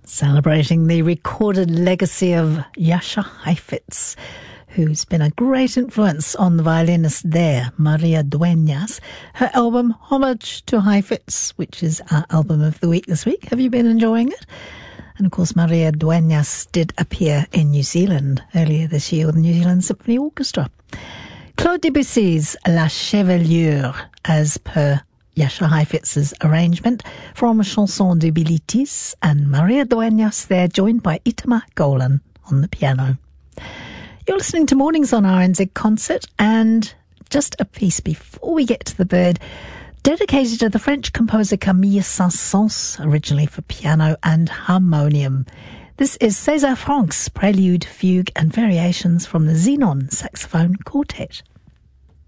celebrating the recorded legacy of Jascha Heifetz, who's been a great influence on the violinist there, Maria Dueñas. Her album, Homage to Heifetz, which is our album of the week this week. Have you been enjoying it? And of course, Maria Dueñas did appear in New Zealand earlier this year with the New Zealand Symphony Orchestra. Claude Debussy's La Chevelure, as per Jascha Heifetz's arrangement, from Chanson de Bilitis, and Maria Dueñas there, joined by Itamar Golan on the piano. You're listening to Mornings on RNZ Concert, and just a piece before we get to the bird, dedicated to the French composer Camille Saint-Saëns, originally for piano and harmonium. This is César Franck's Prelude, Fugue and Variations from the Xenon Saxophone Quartet.